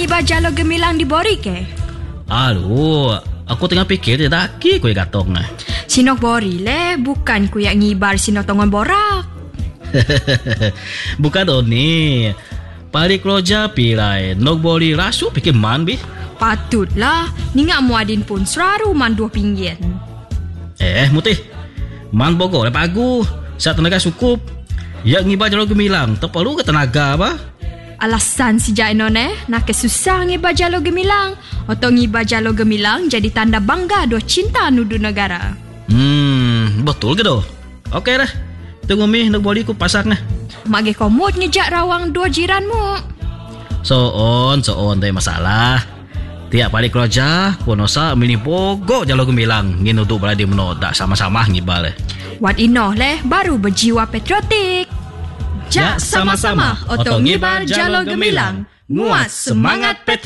ngibar jalo gemilang di bori ke? Aduh, aku tengah fikir dia daki ku gatong. Sinok bori le, bukan ku yang ngibar sinok tongon borak. Bukan Doni. Pari keloja pilai nok bori rasu pikir man bi. Patutlah, ni ngak muadin pun seraru man 2 pinggian. Mutih. Man bogo le pagu. Saat tenaga cukup. Ya ngibar jalo gemilang, tak perlu ke tenaga apa? Alasan si Jaino nak kesusah ngibar jalo gemilang. Atau ngibar jalo gemilang jadi tanda bangga do cinta nudu negara. Betul ke doh? Okey dah. Tunggu mi nak boli ku pasak nah. Mak ge komod ngejak rawang 2 jiranmu. Soon tak masalah. Tiap balik keluarga, ponosa mini bogo jalo gemilang. Ngin untuk berada menodak sama-sama ngibal. Wat inoh leh baru berjiwa patriotik. Jak sama-sama otong ngibar jalo gemilang. Nguat semangat patriotik.